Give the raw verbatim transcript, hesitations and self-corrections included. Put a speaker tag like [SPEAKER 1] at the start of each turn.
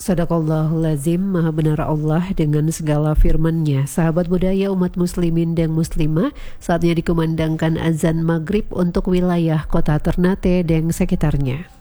[SPEAKER 1] Sadaqallahul lazim, maha benar Allah dengan segala firman-Nya. Sahabat budaya umat muslimin dan muslimah, saatnya dikumandangkan azan maghrib untuk wilayah kota Ternate dan sekitarnya.